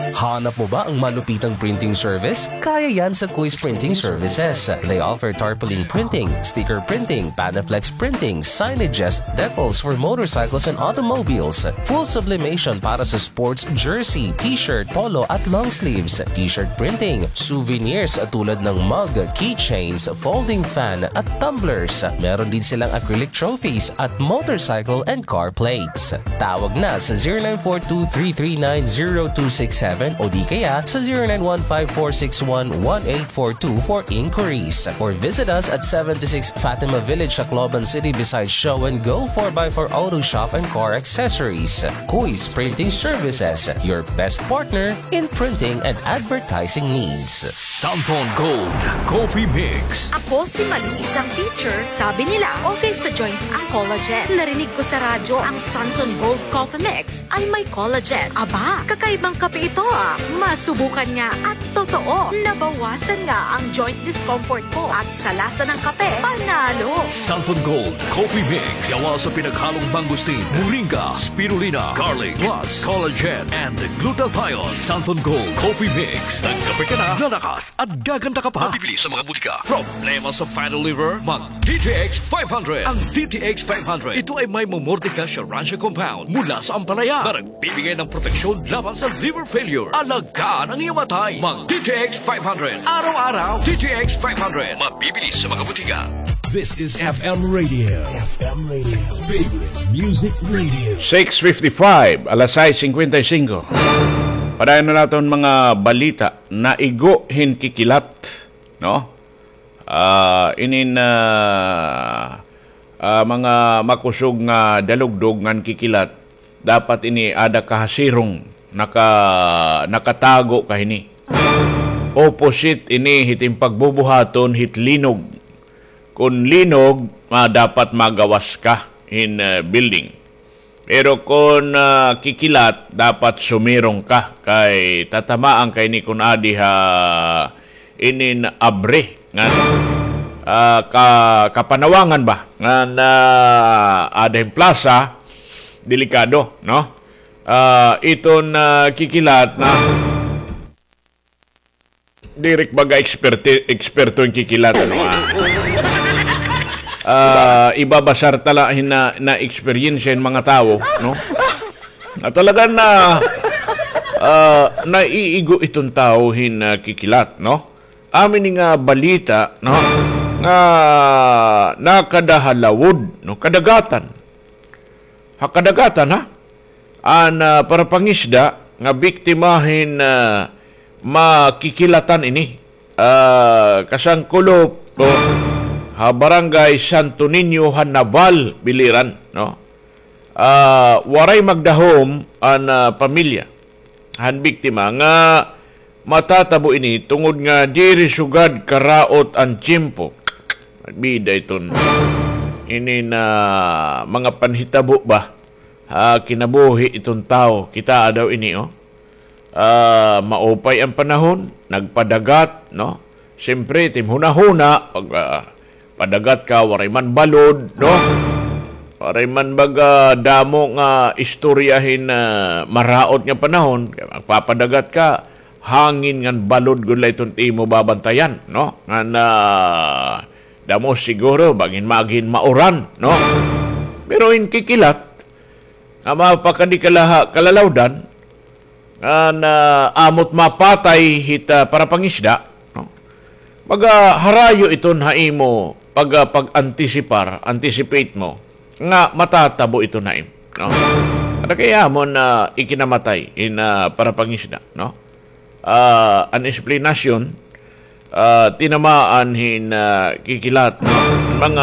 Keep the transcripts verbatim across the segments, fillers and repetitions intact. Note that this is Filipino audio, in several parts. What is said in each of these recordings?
Hanap mo ba ang malupitang printing service? Kaya yan sa Kuis Printing Services. They offer tarpaulin printing, sticker printing, Panaflex printing, signages, decals for motorcycles and automobiles, full sublimation para sa sports jersey, t-shirt, polo at long sleeves, t-shirt printing, souvenirs tulad ng mug, keychains, folding fan at tumblers. Meron din silang acrylic trophies at motorcycle and car plates. Tawag na sa zero nine four two, three three nine, zero two six seven o di kaya sa zero nine one five, four six one, one eight four two for inquiries. Or visit us at seventy-six Fatima Village, Tacloban City beside Show and Go four by four Auto Shop and Car Accessories. Kuis Printing Services, your best partner in printing and advertising needs. Sunfone Gold Coffee Mix. Ako si Malu, isang teacher. Sabi nila, okay sa joints ang collagen. Narinig ko sa radyo, ang Sunfone Gold Coffee Mix ay may collagen. Aba, kakaibang kape ito ah. Masubukan nga at totoo, nabawasan nga ang joint discomfort ko at sa lasa ng kape, panalo. Sunfone Gold Coffee Mix. Gawa sa pinaghalong mangosteen, moringa, spirulina, garlic, plus collagen and glutathione. Sunfone Gold Coffee Mix. Nagkape ka na, lalakas at gaganda ka pa. Mabibili sa mga butika. Problema sa fatty liver? Mag D T X five hundred. Ang D T X five hundred, ito ay may Momordica Sharansha compound mula sa ampalaya na nagbibigay ng proteksyon laban sa liver failure. Alagaan ang iyong matay. Mag D T X five hundred. Araw-araw, D T X five hundred. Mabibili sa mga butika. This is F M Radio. F M Radio. Favorite Music Radio. six fifty-five, alas sais fifty-five. Padayon na natin mga balita na iguhin kikilat, no? Uh, inin uh, uh, mga makusog nga dalugdog ngan kikilat dapat ini ada kahasirong naka nakatago kahini. Opposite ini hiting pagbubuhaton hit linog. Kung linog, uh, dapat magawas ka in uh, building. Pero kung uh, kikilat, dapat sumirong ka kay tatamaan kay ni kun adi ha inin abre ngan uh, ka kapanawangan ba ngan uh, adeng plaza delikado, no? Uh, iton uh, kikilat na direk baga eksperto eksperto yung kikilat, ano? Uh, ibabasar tala na, na experience yung mga tao, no? At talaga na uh, naiigo itong tao hin uh, kikilat, no? Amin nga balita, no? Nga nakadahalawod, no? Kadagatan. Ha, kadagatan, ha? An uh, para pangisda nga biktimahin uh, makikilatan ini. Uh, kasangkulop, no? Ha, Barangay Santo Niño, Naval, Biliran, no? Uh, waray magdahom ang uh, pamilya. Han biktima nga matatabo ini tungod nga diri sugad karaot ang tiyempo. Bida iton. Ini na mga panhitabo ba? Ha, kinabuhi itong tao. Kita daw ini, oh. Uh, maupay ang panahon, nagpadagat, no? Siyempre, timhuna-huna, pag uh, padagat ka, waray man balod, no? Waray man baga damo nga istoryahin na uh, maraot nga panahon, magpapadagat ka, hangin nga balod gulay itong timo babantayan, no? Nga na uh, damo siguro, bagin magin mauran, no? Pero in kikilat, nga mapakadikalaha kalalawdan, nga na amot mapatay hita para pangisda, no? Maga harayo iton haimo pag uh, pag-antisipar, anticipate mo nga matatabo ito na im, no? Kada kaya mo na ikinamatay in uh, para pangisda, no? Uh, an explanation uh, tinamaan hin uh, kikilat, no? Mga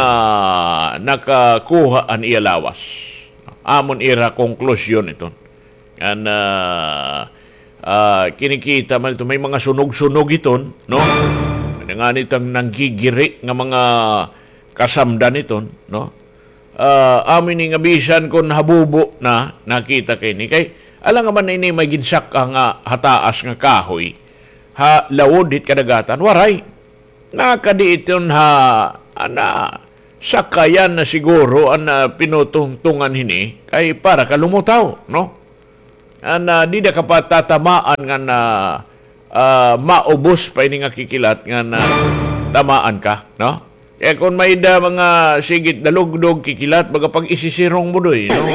nakakuha an ialawas, no? Amon ira konklusyon ito. Yan uh, uh, kinikita man ito may mga sunog-sunog iton, no? Nga nitang nanggigiri nga mga kasamdan iton, no? Uh, amin nga bisan kon habubo na nakita kay ni kay alang nga man ini may ginsak nga hataas nga kahoy ha lawod hit kadagatan waray nakadi iton ha ana sakayan na siguro ang uh, pinutungtungan hini kay para kalumutaw, no? na di na ka pa tatamaan nga na uh, maubos pa ini nga kikilat nga na tamaan ka, no? Kaya kung may da mga sigit dalugdog kikilat, baga pag isisirong mo doy, no?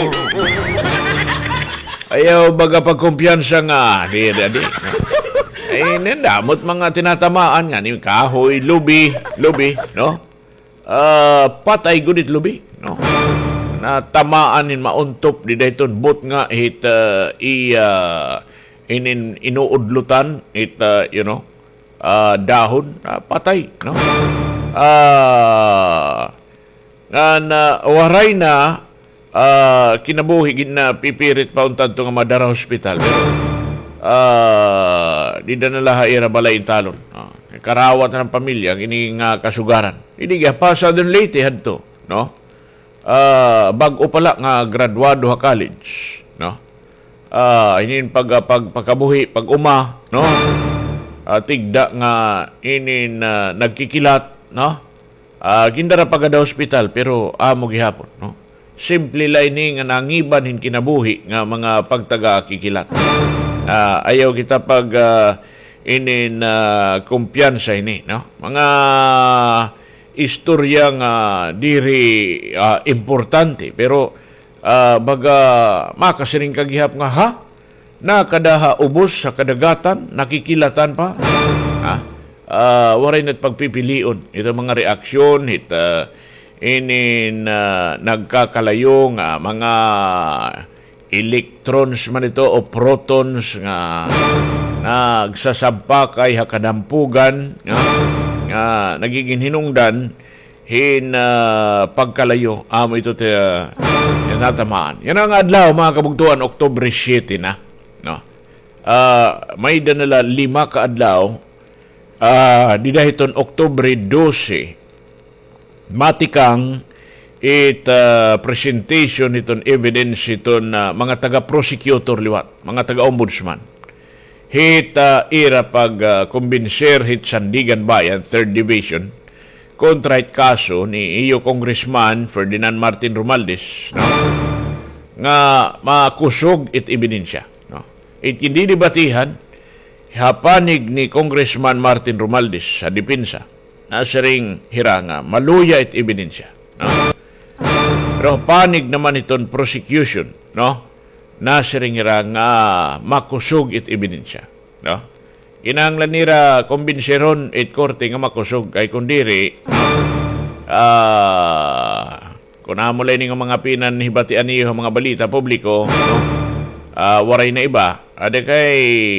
Ayaw baga pagkumpiyansa nga, di, di, di. No? Ay, nandamot mga tinatamaan nga, ni kahoy, lubi, lubi, no? Uh, patay gunit lubi, no? Na tamaan in mauntop di dayton bot nga hit uh, i uh, inin inuudlutan it uh, you know uh, dahon uh, patay, no? Ah, uh, na waray na uh, kinabuhi gid na pipirit pa untad to nga Madara Hospital pero uh, di na nala ira balay talon. Uh, karawat ng pamilya ini nga kasugaran. Idi ga pa sa Southern Leyte hadto, no? Uh, bag-o pala nga graduado ha college, no? Uh, inin pag pag pagkabuhi pag uma, no? Uh, tigda nga inin uh, nagkikilat, no? Uh, gindara pagada hospital pero amo gihapon, no? Simple lining nga nangiban hin kinabuhi nga mga pagtaga kikilat. Uh, ayaw kita pag uh, inin uh, kumpiyansa ini, no? Mga istorya nga diri uh, importante pero uh, baga makasiring kagihap nga ha na kadaha ubos sa kadagatan nakikilatan pa ha uh, waray nat pagpipilion ito mga reaksyon it uh, inin uh, nagkakalayo nga mga electrons man ito o protons nga nagsasampakay hakadampugan nga nga nagiging hinungdan hin uh, pagkalayo amo ito te uh, natamaan. Yan ang adlaw mga kabugtuan Oktubre siyete na, no. Uh, may danala lima ka adlaw uh, di dahiton Oktubre dose matikang it uh, presentation iton evidence iton uh, mga taga-prosecutor liwat, mga taga-ombudsman. Hit uh, ira pag uh, kumbinser hit Sandigan Bayan, third Division, kontra hit kaso ni iyo Congressman Ferdinand Martin Romualdez, no? Nga makusog it ebidensya. No? It hindi dibatihan, hapanig ni Congressman Martin Romualdez sa depensa, nasa ring hiranga, maluya it ebidensya. No? Pero panig naman iton prosecution, no? Nasiringira nga makusog it ebidensya, no? Kinahanglan nira kumbinseron it korte nga makusog kay kundiri ah uh, kun amo lay ning mga pinan hibatian niyo mga balita publiko, no? Uh, waray na iba ada kay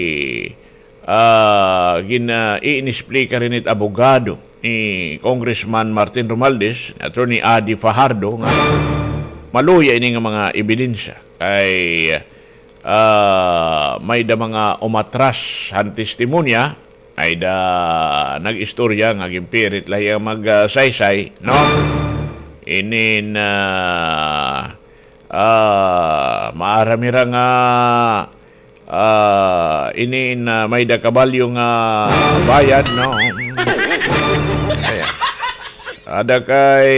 uh, gina i-explain rin it abogado ni Congressman Martin Romualdez, Attorney Adi Fajardo nga maluya ini nga mga ebidensya ay uh, may da mga umatras han testimonya ay da nag-istorya nga gimpirit lahi ang mag-saysay, no? Inin uh, uh, maaramira nga uh, inin uh, may da kabalyo nga bayad, no? Ayan. Ada kay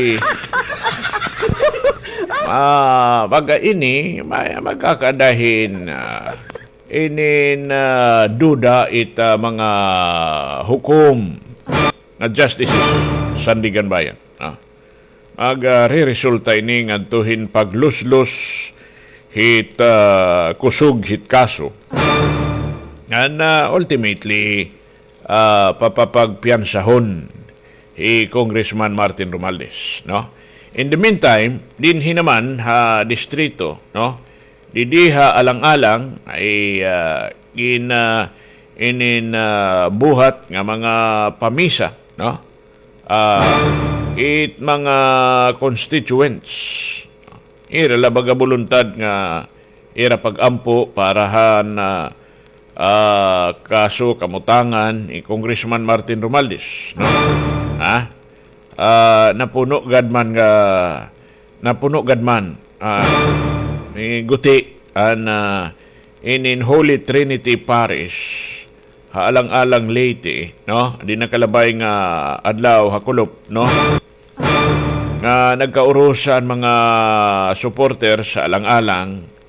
Ah, baga ini may magkakadahin uh, inin uh, duda ita mga hukom nga justices Sandigan Bayan. Ah. Mag uh, re-resulta ini ngadtuhin pagluslos hit uh, kusog hit kaso. And uh, ultimately uh, papapagpiansahon hi Congressman Martin Romualdez, no? In the meantime, din hinaman ha distrito, no? Didiha alang-alang ay uh, in uh, inin uh, buhat nga mga pamisa, no? Uh, it mga constituents. Ira labaga voluntad nga ira pagampo parahan uh, uh, kaso kamutangan ni Congressman Martin Romualdez, no? Ha? Uh, napuno gadman nga napuno gadman uh, ni guti an uh, in Holy Trinity Parish haalang-alang Leyte, no? Di nakalabay nga adlaw hakulop, no? Nga nagkaurusan mga supporter sa alang-alang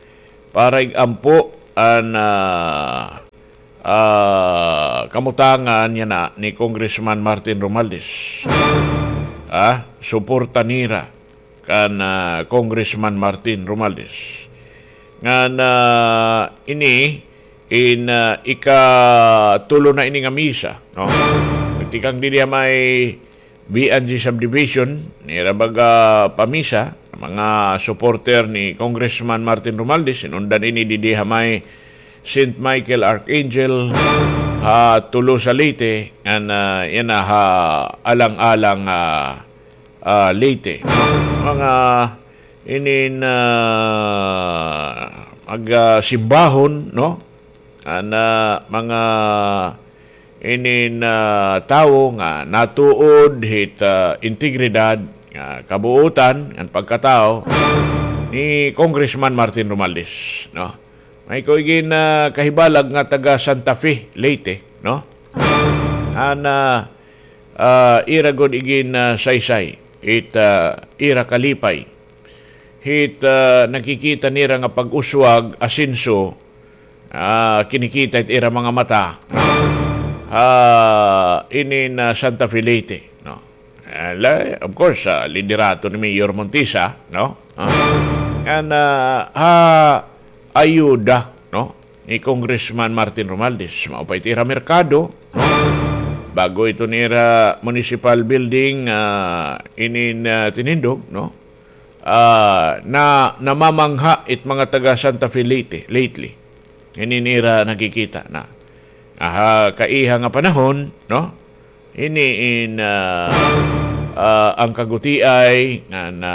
para igampo an uh, uh, kamutangan niya na ni Congressman Martin Romualdez. Ah, suporta nira kan uh, Congressman Martin Romualdez. Nga na ini in uh, ikatulo na ini nga misa, no? Tikang di niya may B N G subdivision, nira baga pamisa, mga supporter ni Congressman Martin Romualdez, sinundan ini di diha may Saint Michael Archangel, ha, tulo sa Leyte, and uh, yan na ha, alang-alang uh, uh, Leyte. No? Mga inin uh, mag-simbahon, no? And, uh, mga inin uh, tao nga natuod hit uh, integridad, uh, kabuutan, ang pagkatao ni Congressman Martin Romualdez, no? May ko igin uh, kahibalag nga taga Santa Fe, Leyte, no? Ana uh, ira god igin uh, saysay, it uh, ira kalipay. Hit uh, nakikita nira nga pag-uswag asinso, uh, kinikita it ira mga mata, no? Uh, inin uh, Santa Fe, Leyte, no? Uh, of course, uh, liderato ni Mayor Montisa, no? Uh, and uh, uh, ayuda, no, ni Congressman Martin Romualdez. Maupay tira merkado, no? Bago ito nira municipal building uh, inin uh, tinindog, no? Uh, na namamangha it mga taga Santa Fe Leyte lately. Ininira nakikita na. Aha, kaiha nga panahon, no? Ini in uh, uh, ang kaguti ay nga na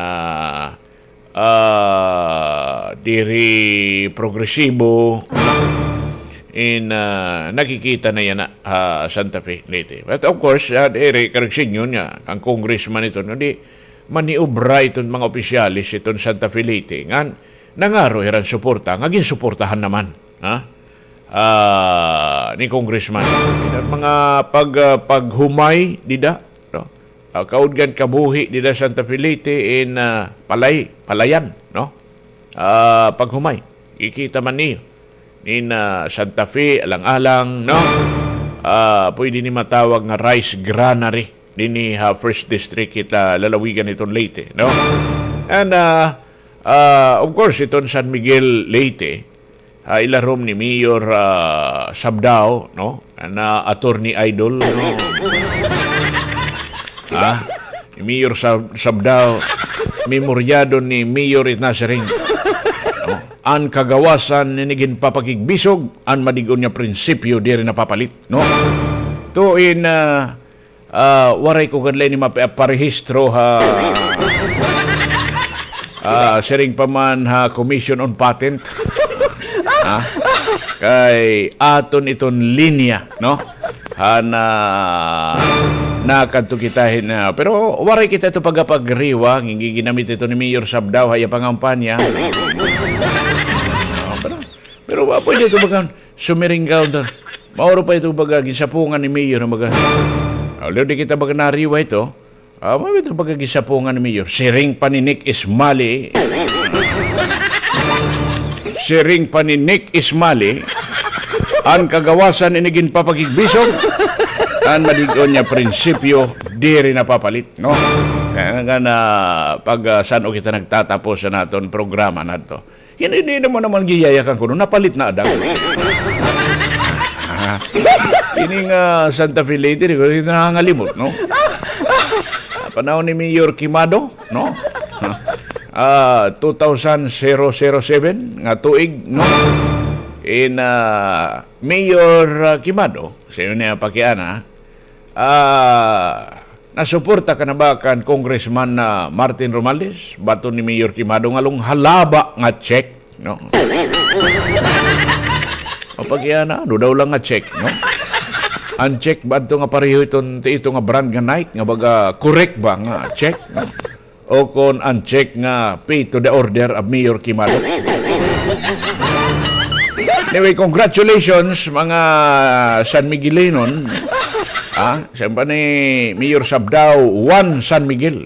uh, diri progresibo in uh, nakikita na yan uh, Santa Fe Leyte. But of course, uh, diri karegsinyo niya, ang congressman ito, no, di maniubra itong mga opisyalis itong Santa Fe Leyte. Nga, nangaro iran suporta, ngaging suportahan naman, ha? Uh, ni Congressman. Mga pag, uh, paghumay, dida, no? Uh, kaudgan kabuhi dida Santa Fe Leyte in uh, palay, palayan, no? Uh, paghumay, ikita man niyo in uh, Santa Fe, alang-alang, no? Uh, pwede ni matawag nga rice granary dini ha first district kita lalawigan itong Leyte, no? And uh, uh, of course itong San Miguel Leyte, uh, ilarom ni Mayor uh, Sabdao, no? Na uh, attorney idol, no? Ah, ni Mayor Sab- Sabdao, memoryado ni Mayor Itnasaring, no? An kagawasan ninigin papakigbisog, an madigon niya prinsipyo di rin napapalit, no? To in uh, Uh, waray ko kadlay ni maparehistro ha uh, sering pa man ha Commission on Patent, ha? Kay aton iton linya, no? Ha na nakadto kitahin na, pero waray kita ito pagapagriwa ngi ginamit ito ni Mayor Sabdao haya pangampanya. uh, pero pero wa pwede ito baga sumiringgaw doon. Mauro pa ito baga gisapungan ni Mayor baga. Lalo di kita baga nariwa ito, uh, mabito baga gisapungan ni Mayor. Siring paninik Ismali. Siring paninik Ismali. Ang kagawasan inigin papakigbisog. Ang madigon niya prinsipyo, di rin napapalit, no? Kaya nga na pag uh, saan o kita nagtatapos sa naton programa na ito, hindi, hindi naman naman giyayakan ko, no? Napalit na adag. Ini nga Santa Fe Leyte, ito nangangalimot, no? Panahon ni Mayor Quimado, no? Uh, two thousand seven nga tuig, no? In uh, Mayor uh, Quimado, sa yun niya pakiana, uh, nasuporta ka na ba kan Congressman na uh, Martin Romualdez? Bato ni Mayor Quimado ngalong halaba nga check, no? O pakiana, do daw lang nga check, no? Ang check ba ito nga pareho itong, ito nga brand nga Nike, nga baga correct ba nga check, no? O kung ang check nga pay to the order of Mayor Quimado. Anyway, congratulations mga San Miguelenon. Ah, siyempre ni Mayor Sabdao, one San Miguel.